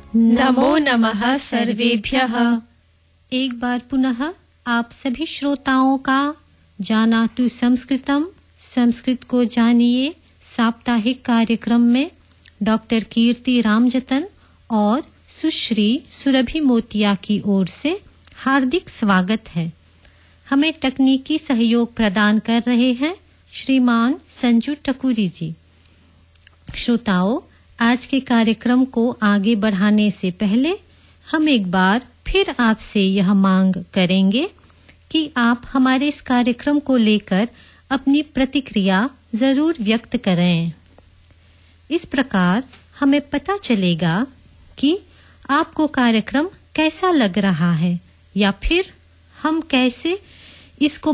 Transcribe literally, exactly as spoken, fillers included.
नमो नमः सर्वेभ्यः। एक बार पुनः आप सभी श्रोताओं का जानातु संस्कृतम, संस्कृत को जानिए साप्ताहिक कार्यक्रम में डॉक्टर कीर्ति रामजतन और सुश्री सुरभि मोतिया की ओर से हार्दिक स्वागत है। हमें तकनीकी सहयोग प्रदान कर रहे हैं श्रीमान संजू टकुरी जी। श्रोताओं, आज के कार्यक्रम को आगे बढ़ाने से पहले हम एक बार फिर आपसे यह मांग करेंगे कि आप हमारे इस कार्यक्रम को लेकर अपनी प्रतिक्रिया जरूर व्यक्त करें। इस प्रकार हमें पता चलेगा कि आपको कार्यक्रम कैसा लग रहा है या फिर हम कैसे इसको